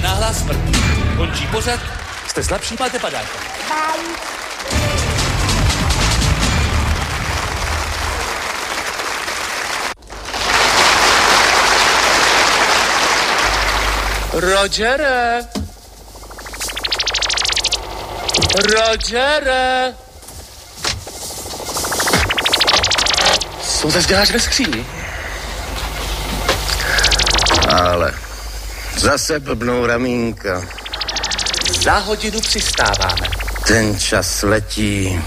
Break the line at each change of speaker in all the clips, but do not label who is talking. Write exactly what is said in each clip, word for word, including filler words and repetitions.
náhlá smrt. Končí pořad, jste slabší, máte padáka. Rogere! Rogere! Co zase děláš ve skříni?
Ale zase blbnou ramínka.
Za hodinu přistáváme.
Ten čas letí.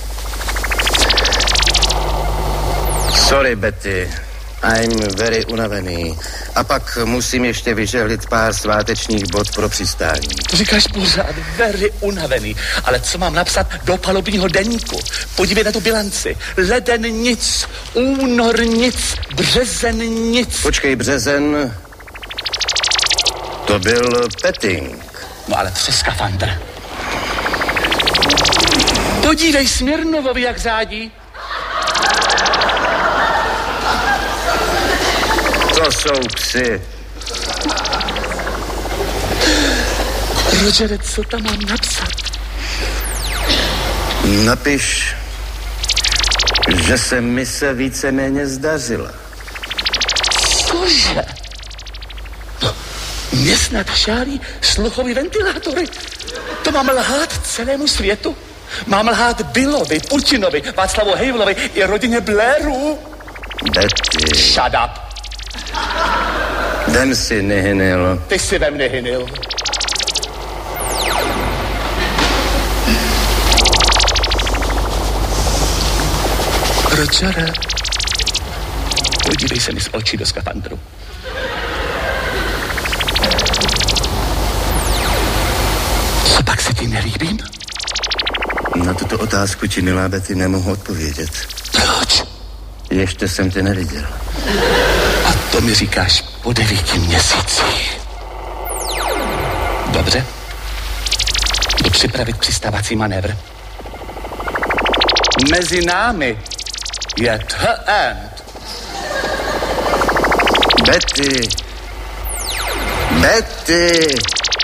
Sorry, Betty. I'm very unavený. A pak musím ještě vyžehlit pár svátečních bod pro přistání.
To říkáš pořád, very unavený. Ale co mám napsat do palubního deníku? Podívej na tu bilanci. Leden nic, únor nic, březen nic.
Počkej, březen... To byl petting.
No ale přes skafandr. Podívej Smirnovovi, jak řádí.
To jsou psy.
Rogere, co tam mám napsat?
Napiš, že se mise víceméně zdařila.
Cože? No, mě snad šálí sluchový ventilátory. To mám lhát celému světu? Mám lhát Billovi, Putinovi, Václavu Havlovi i rodině Blairů?
Betty.
Shut up.
Vem si Nihil.
Ty si vem Nihil. Rogere, podívej se mi z očí do skafandru. Co pak se ti nelíbím?
Na tuto otázku ti, milá Betty, nemohu odpovědět.
Proč?
Ještě jsem tě neviděl.
A to mi říkáš po devíti měsících. Dobře. Jdu připravit přistávací manévr. Mezi námi je the end.
Betty. Betty.